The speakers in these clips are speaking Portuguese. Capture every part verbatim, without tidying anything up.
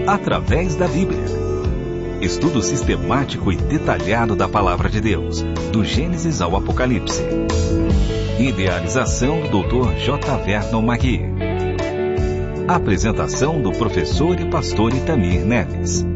através da Bíblia. Estudo sistemático e detalhado da Palavra de Deus, do Gênesis ao Apocalipse. Idealização do doutor J. Vernon Magui. Apresentação do professor e pastor Itamir Neves.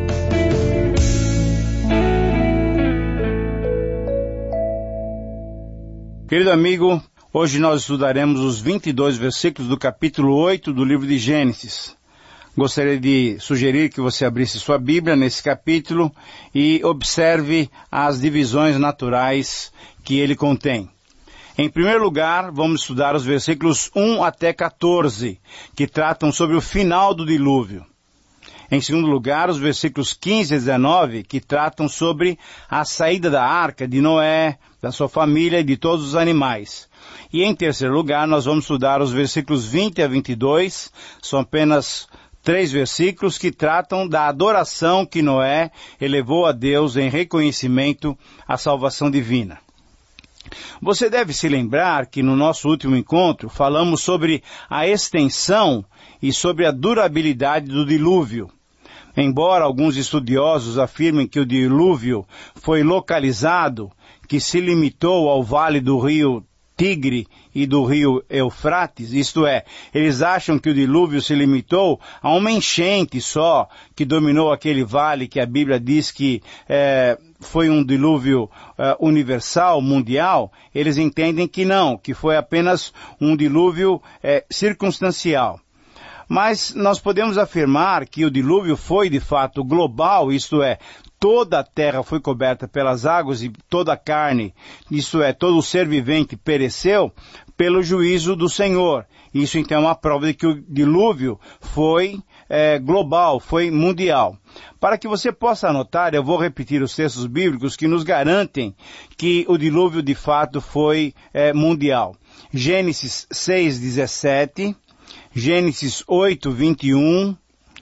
Querido amigo, hoje nós estudaremos os vinte e dois versículos do capítulo oito do livro de Gênesis. Gostaria de sugerir que você abrisse sua Bíblia nesse capítulo e observe as divisões naturais que ele contém. Em primeiro lugar, vamos estudar os versículos um até quatorze, que tratam sobre o final do dilúvio. Em segundo lugar, os versículos quinze a dezenove, que tratam sobre a saída da arca de Noé, da sua família e de todos os animais. E em terceiro lugar, nós vamos estudar os versículos vinte a vinte e dois, são apenas três versículos que tratam da adoração que Noé elevou a Deus em reconhecimento à salvação divina. Você deve se lembrar que no nosso último encontro falamos sobre a extensão e sobre a durabilidade do dilúvio. Embora alguns estudiosos afirmem que o dilúvio foi localizado, que se limitou ao vale do rio Tigre e do rio Eufrates, isto é, eles acham que o dilúvio se limitou a uma enchente só, que dominou aquele vale que a Bíblia diz que é, foi um dilúvio é, universal, mundial. Eles entendem que não, que foi apenas um dilúvio é, circunstancial. Mas nós podemos afirmar que o dilúvio foi de fato global, isto é, toda a terra foi coberta pelas águas e toda a carne, isto é, todo o ser vivente pereceu pelo juízo do Senhor. Isso então é uma prova de que o dilúvio foi é, global, foi mundial. Para que você possa anotar, eu vou repetir os textos bíblicos que nos garantem que o dilúvio de fato foi é, mundial. Gênesis seis, dezessete... Gênesis oito, vinte e um,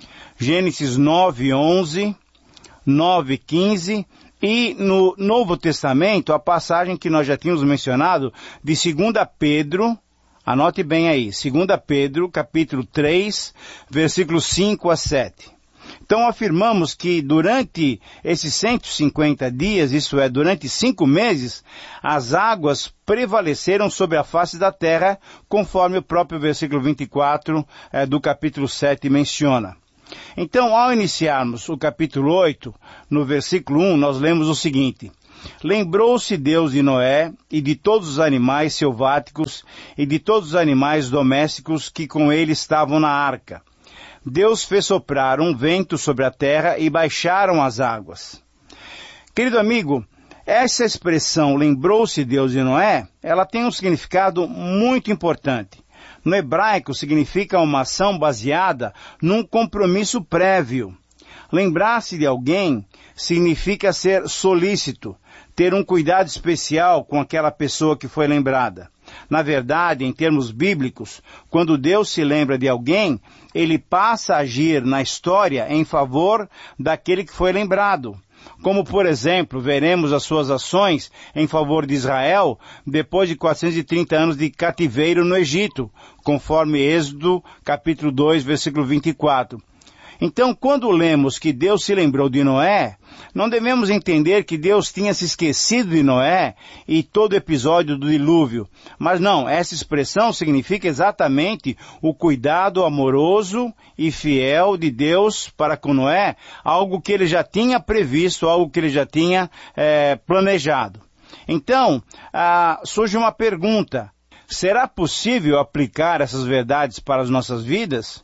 Gênesis nove, onze, nove, quinze e no Novo Testamento a passagem que nós já tínhamos mencionado de segunda Pedro, anote bem aí, segunda Pedro, capítulo três, versículos cinco a sete. Então afirmamos que durante esses cento e cinquenta dias, isso é, durante cinco meses, as águas prevaleceram sobre a face da terra, conforme o próprio versículo vinte e quatro é, do capítulo sete menciona. Então, ao iniciarmos o capítulo oito, no versículo um, nós lemos o seguinte: Lembrou-se Deus de Noé e de todos os animais selváticos e de todos os animais domésticos que com ele estavam na arca. Deus fez soprar um vento sobre a terra e baixaram as águas. Querido amigo, essa expressão, lembrou-se Deus de Noé, ela tem um significado muito importante. No hebraico, significa uma ação baseada num compromisso prévio. Lembrar-se de alguém significa ser solícito, ter um cuidado especial com aquela pessoa que foi lembrada. Na verdade, em termos bíblicos, quando Deus se lembra de alguém, ele passa a agir na história em favor daquele que foi lembrado. Como, por exemplo, veremos as suas ações em favor de Israel depois de quatrocentos e trinta anos de cativeiro no Egito, conforme Êxodo, capítulo dois, versículo vinte e quatro. Então, quando lemos que Deus se lembrou de Noé, não devemos entender que Deus tinha se esquecido de Noé e todo o episódio do dilúvio. Mas não, essa expressão significa exatamente o cuidado amoroso e fiel de Deus para com Noé, algo que ele já tinha previsto, algo que ele já tinha é, planejado. Então, ah, surge uma pergunta: será possível aplicar essas verdades para as nossas vidas?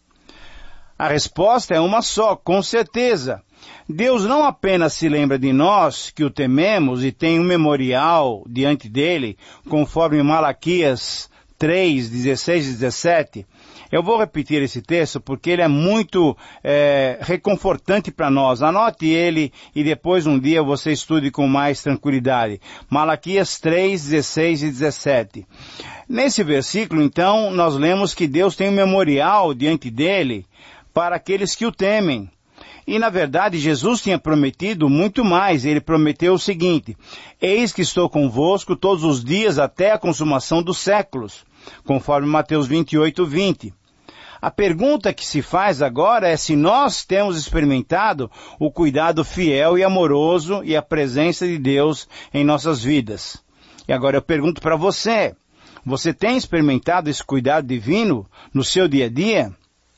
A resposta é uma só, com certeza. Deus não apenas se lembra de nós, que o tememos, e tem um memorial diante dele, conforme Malaquias três, dezesseis e dezessete. Eu vou repetir esse texto porque ele é muito é, reconfortante para nós. Anote ele e depois um dia você estude com mais tranquilidade. Malaquias três, dezesseis e dezessete. Nesse versículo, então, nós lemos que Deus tem um memorial diante dele para aqueles que o temem. E, na verdade, Jesus tinha prometido muito mais. Ele prometeu o seguinte: eis que estou convosco todos os dias até a consumação dos séculos, conforme Mateus vinte e oito, vinte. A pergunta que se faz agora é se nós temos experimentado o cuidado fiel e amoroso e a presença de Deus em nossas vidas. E agora eu pergunto para você, você tem experimentado esse cuidado divino no seu dia a dia?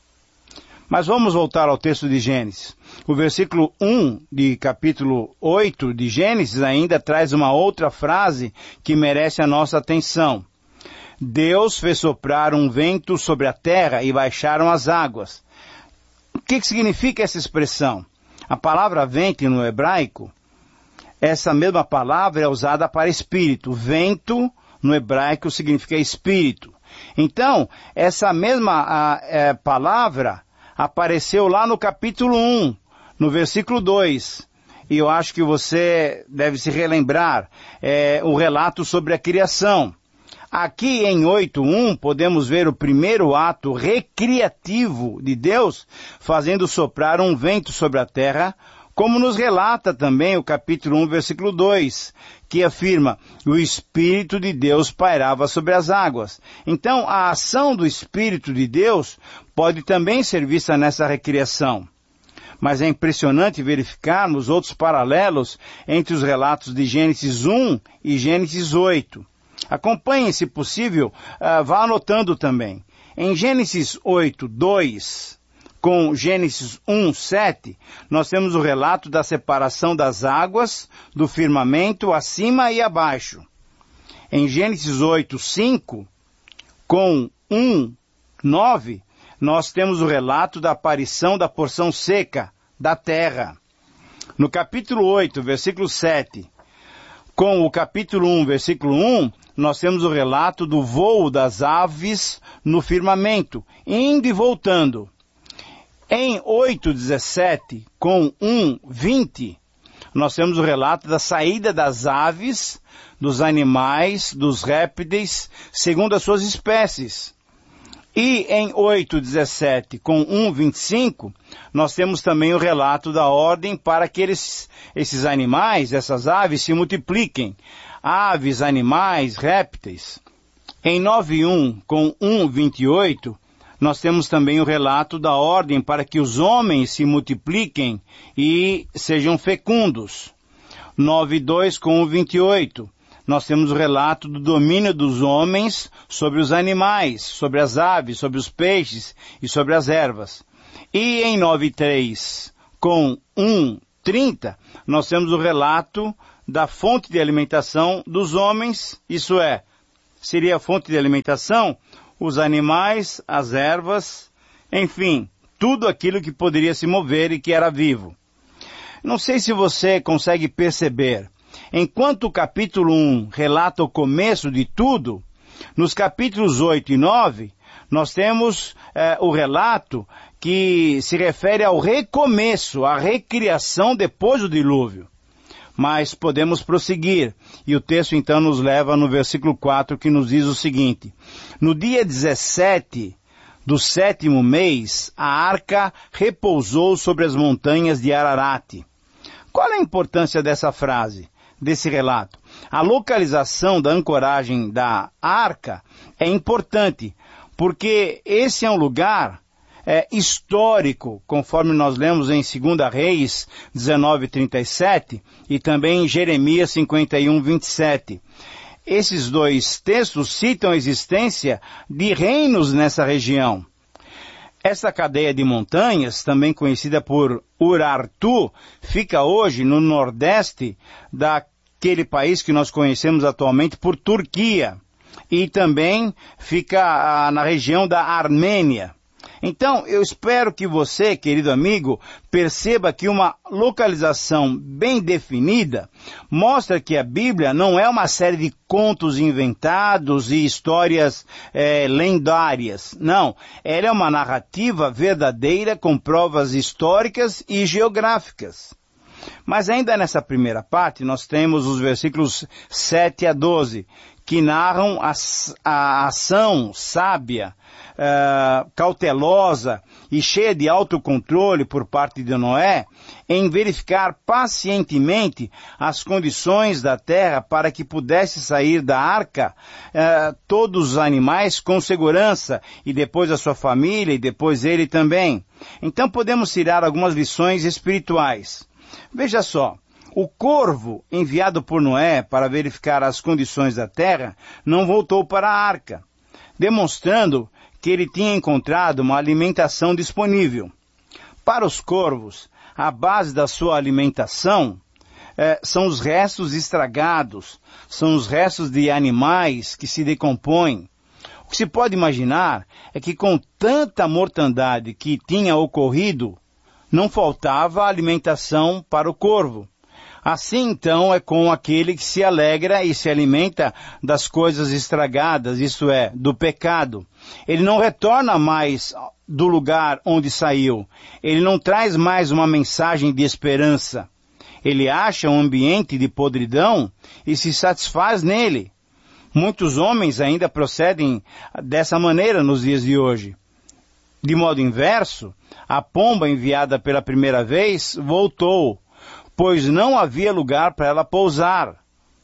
Mas vamos voltar ao texto de Gênesis. O versículo um de capítulo oito de Gênesis ainda traz uma outra frase que merece a nossa atenção. Deus fez soprar um vento sobre a terra e baixaram as águas. O que, que significa essa expressão? A palavra vento no hebraico, essa mesma palavra é usada para espírito. Vento no hebraico significa espírito. Então, essa mesma a, a, palavra apareceu lá no capítulo um, no versículo dois. E eu acho que você deve se relembrar é, o relato sobre a criação. Aqui em oito um podemos ver o primeiro ato recriativo de Deus fazendo soprar um vento sobre a terra, como nos relata também o capítulo um, versículo dois, que afirma, o Espírito de Deus pairava sobre as águas. Então, a ação do Espírito de Deus pode também ser vista nessa recriação. Mas é impressionante verificarmos outros paralelos entre os relatos de Gênesis um e Gênesis oito. Acompanhe, se possível, uh, vá anotando também. Em Gênesis oito, dois, com Gênesis um, sete, nós temos o relato da separação das águas do firmamento acima e abaixo. Em Gênesis oito, cinco, com um, nove, nós temos o relato da aparição da porção seca da terra. No capítulo oito, versículo sete, com o capítulo um, versículo um, nós temos o relato do voo das aves no firmamento, indo e voltando. Em oito, dezessete, com um, vinte, nós temos o relato da saída das aves, dos animais, dos répteis, segundo as suas espécies. E em oito, dezessete, com um, vinte e cinco, nós temos também o relato da ordem para que eles, esses animais, essas aves, se multipliquem. Aves, animais, répteis. Em nove, um, com um, vinte e oito, nós temos também o relato da ordem para que os homens se multipliquem e sejam fecundos. nove, dois, com um, vinte e oito, nós temos o relato do domínio dos homens sobre os animais, sobre as aves, sobre os peixes e sobre as ervas. E em nove, três, com um, trinta, nós temos o relato da fonte de alimentação dos homens, isso é, seria a fonte de alimentação, os animais, as ervas, enfim, tudo aquilo que poderia se mover e que era vivo. Não sei se você consegue perceber, enquanto o capítulo um relata o começo de tudo, nos capítulos oito e nove, nós temos eh, o relato que se refere ao recomeço, à recriação depois do dilúvio. Mas podemos prosseguir, e o texto então nos leva no versículo quatro, que nos diz o seguinte: no dia dezessete do sétimo mês, a arca repousou sobre as montanhas de Ararat. Qual é a importância dessa frase, desse relato? A localização da ancoragem da arca é importante, porque esse é um lugar É, histórico, conforme nós lemos em segunda Reis dezenove, trinta e sete e também em Jeremias cinquenta e um, vinte e sete. Esses dois textos citam a existência de reinos nessa região. Essa cadeia de montanhas, também conhecida por Urartu, fica hoje no nordeste daquele país que nós conhecemos atualmente por Turquia, e também fica ah, na região da Armênia. Então, eu espero que você, querido amigo, perceba que uma localização bem definida mostra que a Bíblia não é uma série de contos inventados e histórias é, lendárias. Não, ela é uma narrativa verdadeira com provas históricas e geográficas. Mas ainda nessa primeira parte, nós temos os versículos sete a doze, que narram a, a ação sábia, Uh, cautelosa e cheia de autocontrole por parte de Noé em verificar pacientemente as condições da terra para que pudesse sair da arca eh, todos os animais com segurança, e depois a sua família, e depois ele também. Então podemos tirar algumas lições espirituais. Veja só, o corvo enviado por Noé para verificar as condições da terra não voltou para a arca, demonstrando que ele tinha encontrado uma alimentação disponível. Para os corvos, a base da sua alimentação eh, são os restos estragados, são os restos de animais que se decompõem. O que se pode imaginar é que com tanta mortandade que tinha ocorrido, não faltava alimentação para o corvo. Assim, então, é com aquele que se alegra e se alimenta das coisas estragadas, isto é, do pecado. Ele não retorna mais do lugar onde saiu. Ele não traz mais uma mensagem de esperança. Ele acha um ambiente de podridão e se satisfaz nele. Muitos homens ainda procedem dessa maneira nos dias de hoje. De modo inverso, a pomba enviada pela primeira vez voltou, pois não havia lugar para ela pousar.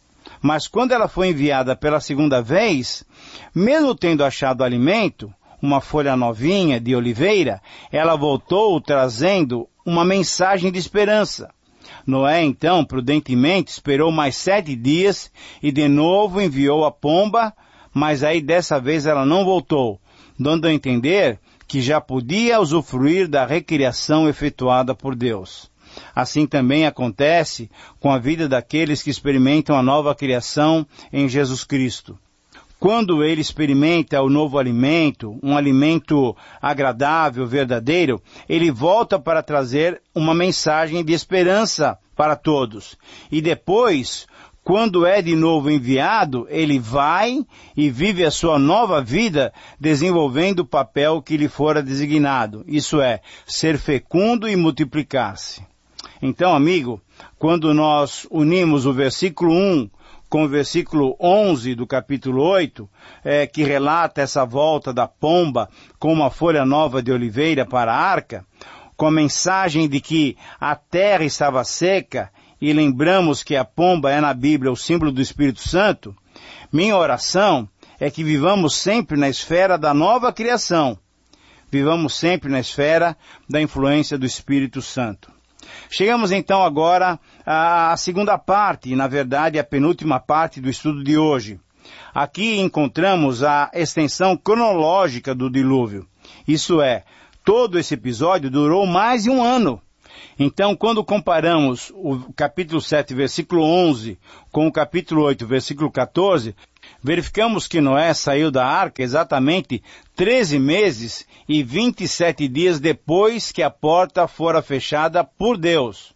Mas quando ela foi enviada pela segunda vez, mesmo tendo achado alimento, uma folha novinha de oliveira, ela voltou trazendo uma mensagem de esperança. Noé, então, prudentemente, esperou mais sete dias e de novo enviou a pomba, mas aí dessa vez ela não voltou, dando a entender que já podia usufruir da recriação efetuada por Deus. Assim também acontece com a vida daqueles que experimentam a nova criação em Jesus Cristo. Quando ele experimenta o novo alimento, um alimento agradável, verdadeiro, ele volta para trazer uma mensagem de esperança para todos. E depois, quando é de novo enviado, ele vai e vive a sua nova vida desenvolvendo o papel que lhe fora designado. Isso é, ser fecundo e multiplicar-se. Então, amigo, quando nós unimos o versículo um com o versículo onze do capítulo oito, é, que relata essa volta da pomba com uma folha nova de oliveira para a arca, com a mensagem de que a terra estava seca, e lembramos que a pomba é na Bíblia o símbolo do Espírito Santo, minha oração é que vivamos sempre na esfera da nova criação, vivamos sempre na esfera da influência do Espírito Santo. Chegamos então agora à segunda parte, e na verdade a penúltima parte do estudo de hoje. Aqui encontramos a extensão cronológica do dilúvio. Isso é, todo esse episódio durou mais de um ano. Então, quando comparamos o capítulo sete, versículo onze, com o capítulo oito, versículo quatorze, verificamos que Noé saiu da arca exatamente treze meses e vinte e sete dias depois que a porta fora fechada por Deus.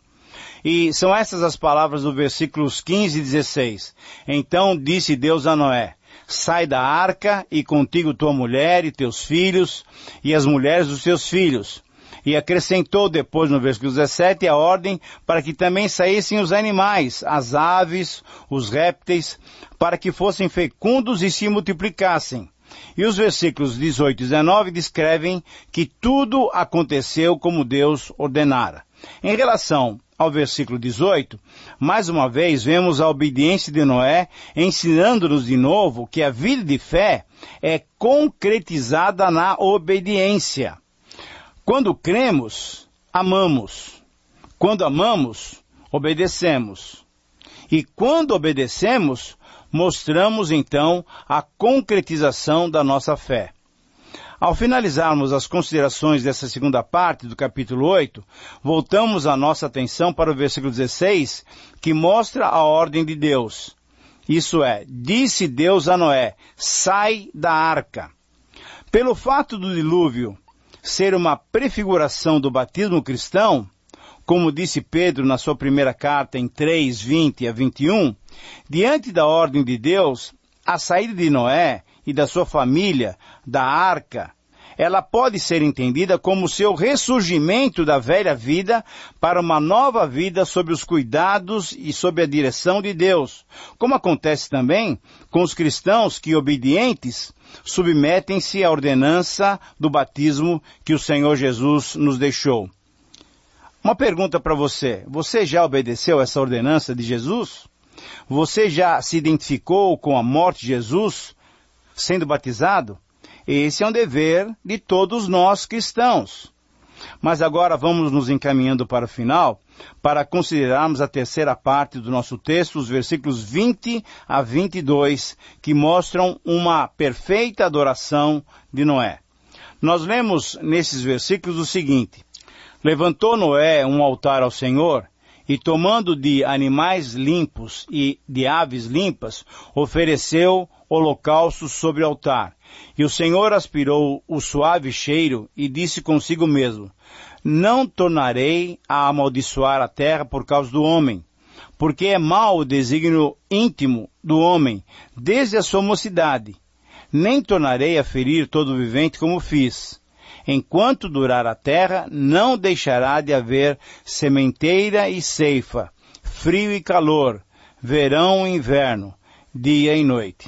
E são essas as palavras do versículos quinze e dezesseis. Então disse Deus a Noé: sai da arca, e contigo tua mulher e teus filhos, e as mulheres dos teus filhos. E acrescentou depois no versículo dezessete a ordem para que também saíssem os animais, as aves, os répteis, para que fossem fecundos e se multiplicassem. E os versículos dezoito e dezenove descrevem que tudo aconteceu como Deus ordenara. Em relação ao versículo dezoito, mais uma vez vemos a obediência de Noé, ensinando-nos de novo que a vida de fé é concretizada na obediência. Quando cremos, amamos. Quando amamos, obedecemos. E quando obedecemos, mostramos então a concretização da nossa fé. Ao finalizarmos as considerações dessa segunda parte do capítulo oito, voltamos a nossa atenção para o versículo dezesseis, que mostra a ordem de Deus. Isso é, disse Deus a Noé: sai da arca. Pelo fato do dilúvio ser uma prefiguração do batismo cristão, como disse Pedro na sua primeira carta em três, vinte a vinte e um, diante da ordem de Deus, a saída de Noé e da sua família da arca, ela pode ser entendida como seu ressurgimento da velha vida para uma nova vida sob os cuidados e sob a direção de Deus, como acontece também com os cristãos que, obedientes, submetem-se à ordenança do batismo que o Senhor Jesus nos deixou. Uma pergunta para você: você já obedeceu essa ordenança de Jesus? Você já se identificou com a morte de Jesus, sendo batizado? Esse é um dever de todos nós cristãos. Mas agora vamos nos encaminhando para o final, para considerarmos a terceira parte do nosso texto, os versículos vinte a vinte e dois, que mostram uma perfeita adoração de Noé. Nós lemos nesses versículos o seguinte: levantou Noé um altar ao Senhor, e tomando de animais limpos e de aves limpas, ofereceu holocaustos sobre o altar. E o Senhor aspirou o suave cheiro e disse consigo mesmo: não tornarei a amaldiçoar a terra por causa do homem, porque é mau o desígnio íntimo do homem, desde a sua mocidade. Nem tornarei a ferir todo vivente como fiz. Enquanto durar a terra, não deixará de haver sementeira e ceifa, frio e calor, verão e inverno, dia e noite.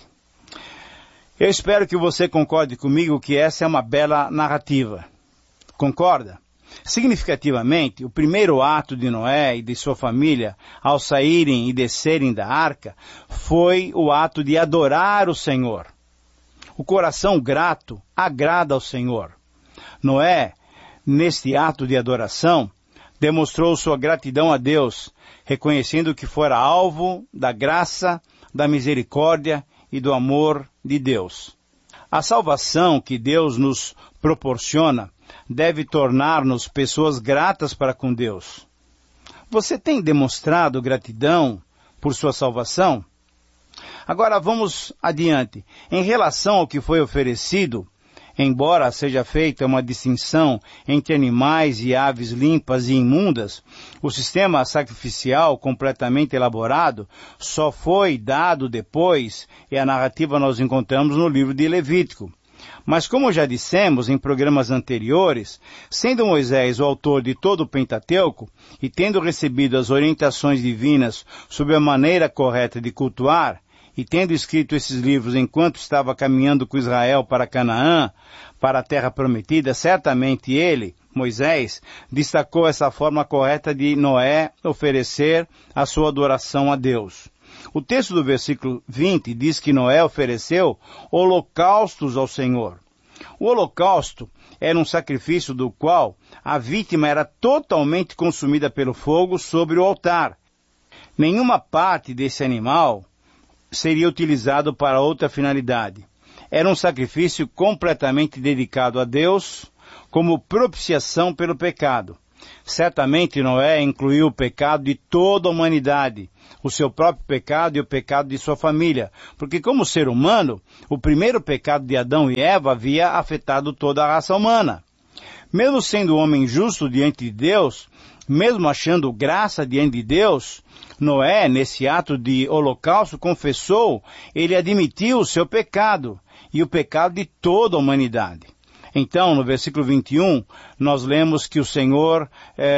Eu espero que você concorde comigo que essa é uma bela narrativa. Concorda? Significativamente, o primeiro ato de Noé e de sua família, ao saírem e descerem da arca, foi o ato de adorar o Senhor. O coração grato agrada ao Senhor. Noé, neste ato de adoração, demonstrou sua gratidão a Deus, reconhecendo que fora alvo da graça, da misericórdia e do amor de Deus. A salvação que Deus nos proporciona deve tornar-nos pessoas gratas para com Deus. Você tem demonstrado gratidão por sua salvação? Agora vamos adiante. Em relação ao que foi oferecido, embora seja feita uma distinção entre animais e aves limpas e imundas, o sistema sacrificial completamente elaborado só foi dado depois, e a narrativa nós encontramos no livro de Levítico. Mas como já dissemos em programas anteriores, sendo Moisés o autor de todo o Pentateuco e tendo recebido as orientações divinas sobre a maneira correta de cultuar, e tendo escrito esses livros enquanto estava caminhando com Israel para Canaã, para a terra prometida, certamente ele, Moisés, destacou essa forma correta de Noé oferecer a sua adoração a Deus. O texto do versículo vinte diz que Noé ofereceu holocaustos ao Senhor. O holocausto era um sacrifício do qual a vítima era totalmente consumida pelo fogo sobre o altar. Nenhuma parte desse animal seria utilizado para outra finalidade. Era um sacrifício completamente dedicado a Deus, como propiciação pelo pecado. Certamente Noé incluiu o pecado de toda a humanidade, o seu próprio pecado e o pecado de sua família, porque como ser humano, o primeiro pecado de Adão e Eva havia afetado toda a raça humana. Mesmo sendo homem justo diante de Deus, mesmo achando graça diante de Deus, Noé, nesse ato de holocausto, confessou, ele admitiu o seu pecado e o pecado de toda a humanidade. Então, no versículo vinte e um, nós lemos que o Senhor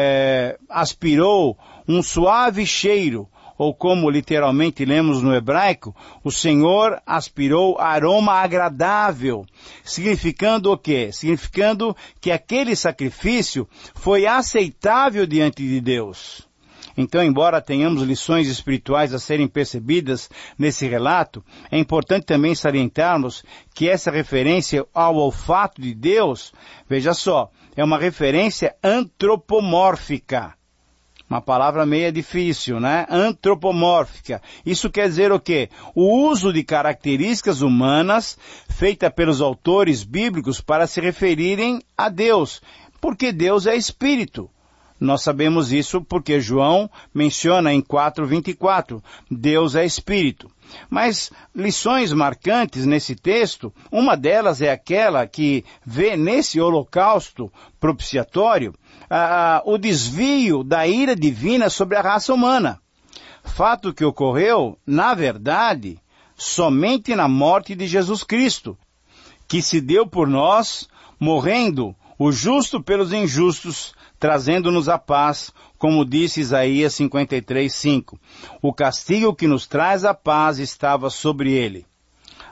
é, aspirou um suave cheiro, ou como literalmente lemos no hebraico, o Senhor aspirou aroma agradável, significando o quê? Significando que aquele sacrifício foi aceitável diante de Deus. Então, embora tenhamos lições espirituais a serem percebidas nesse relato, é importante também salientarmos que essa referência ao olfato de Deus, veja só, é uma referência antropomórfica. Uma palavra meio difícil, né? Antropomórfica. Isso quer dizer o quê? O uso de características humanas feita pelos autores bíblicos para se referirem a Deus, porque Deus é Espírito. Nós sabemos isso porque João menciona em quatro, vinte e quatro, Deus é Espírito. Mas lições marcantes nesse texto, uma delas é aquela que vê nesse holocausto propiciatório ah, o desvio da ira divina sobre a raça humana. Fato que ocorreu, na verdade, somente na morte de Jesus Cristo, que se deu por nós, morrendo o justo pelos injustos, trazendo-nos a paz, como disse Isaías cinquenta e três, cinco. O castigo que nos traz a paz estava sobre ele.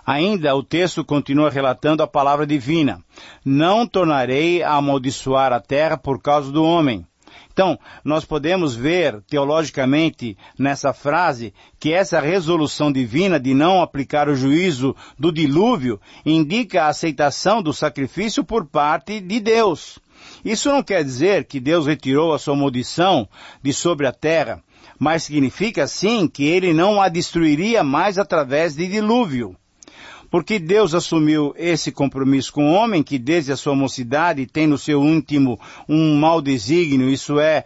Ainda o texto continua relatando a palavra divina. Não tornarei a amaldiçoar a terra por causa do homem. Então, nós podemos ver teologicamente nessa frase que essa resolução divina de não aplicar o juízo do dilúvio indica a aceitação do sacrifício por parte de Deus. Isso não quer dizer que Deus retirou a sua maldição de sobre a terra, mas significa sim que ele não a destruiria mais através de dilúvio. Porque Deus assumiu esse compromisso com o homem, que desde a sua mocidade tem no seu íntimo um mau desígnio, isso é,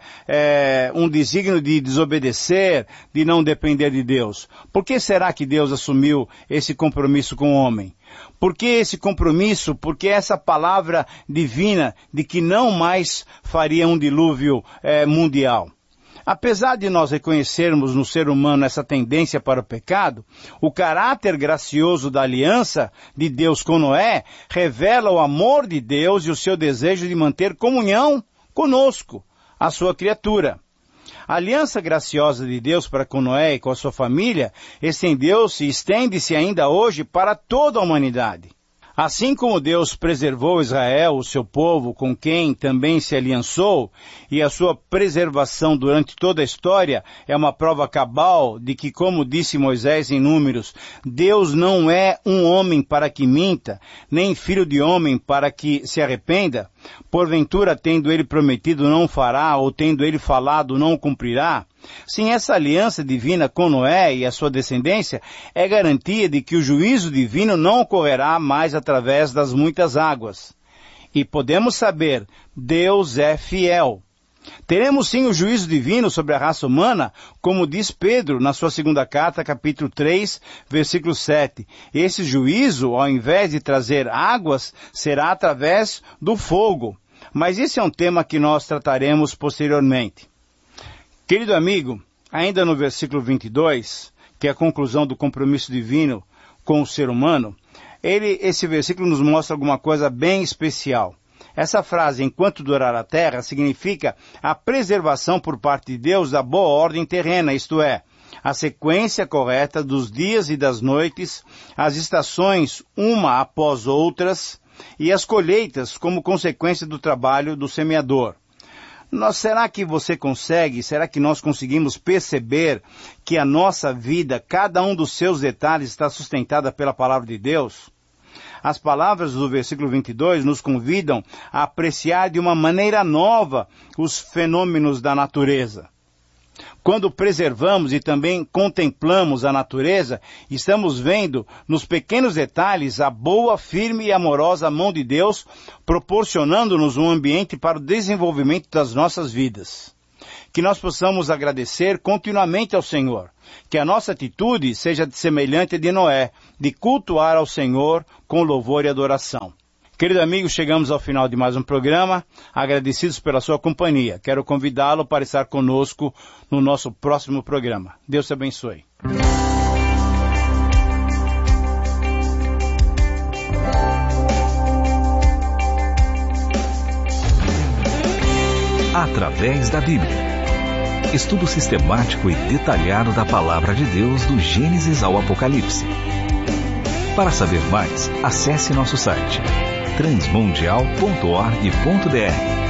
é, um desígnio de desobedecer, de não depender de Deus. Por que será que Deus assumiu esse compromisso com o homem? Por que esse compromisso? Porque essa palavra divina de que não mais faria um dilúvio é, mundial. Apesar de nós reconhecermos no ser humano essa tendência para o pecado, o caráter gracioso da aliança de Deus com Noé revela o amor de Deus e o seu desejo de manter comunhão conosco, a sua criatura. A aliança graciosa de Deus para com Noé e com a sua família estendeu-se e estende-se ainda hoje para toda a humanidade. Assim como Deus preservou Israel, o seu povo, com quem também se aliançou, e a sua preservação durante toda a história é uma prova cabal de que, como disse Moisés em Números, Deus não é um homem para que minta, nem filho de homem para que se arrependa, porventura tendo ele prometido não fará, ou tendo ele falado não cumprirá. Sim, essa aliança divina com Noé e a sua descendência é garantia de que o juízo divino não ocorrerá mais através das muitas águas. E podemos saber, Deus é fiel. Teremos sim o juízo divino sobre a raça humana, como diz Pedro na sua segunda carta, capítulo três, versículo sete. Esse juízo, ao invés de trazer águas, será através do fogo. Mas esse é um tema que nós trataremos posteriormente. Querido amigo, ainda no versículo vinte e dois, que é a conclusão do compromisso divino com o ser humano, ele, esse versículo nos mostra alguma coisa bem especial. Essa frase, enquanto durar a terra, significa a preservação por parte de Deus da boa ordem terrena, isto é, a sequência correta dos dias e das noites, as estações uma após outras e as colheitas como consequência do trabalho do semeador. Nós, será que você consegue, será que nós conseguimos perceber que a nossa vida, cada um dos seus detalhes está sustentada pela palavra de Deus? As palavras do versículo vinte e dois nos convidam a apreciar de uma maneira nova os fenômenos da natureza. Quando preservamos e também contemplamos a natureza, estamos vendo nos pequenos detalhes a boa, firme e amorosa mão de Deus, proporcionando-nos um ambiente para o desenvolvimento das nossas vidas. Que nós possamos agradecer continuamente ao Senhor. Que a nossa atitude seja semelhante à de Noé, de cultuar ao Senhor com louvor e adoração. Querido amigo, chegamos ao final de mais um programa, agradecidos pela sua companhia. Quero convidá-lo para estar conosco no nosso próximo programa. Deus te abençoe. Através da Bíblia. Estudo sistemático e detalhado da Palavra de Deus do Gênesis ao Apocalipse. Para saber mais, acesse nosso site transmundial ponto org ponto br.